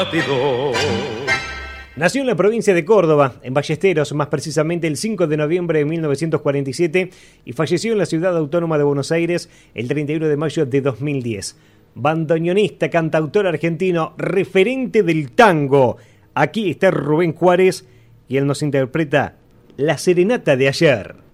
Nació en la provincia de Córdoba, en Ballesteros, más precisamente el 5 de noviembre de 1947, y falleció en la ciudad autónoma de Buenos Aires el 31 de mayo de 2010. Bandoneonista, cantautor argentino, referente del tango. Aquí está Rubén Juárez y él nos interpreta La Serenata de Ayer.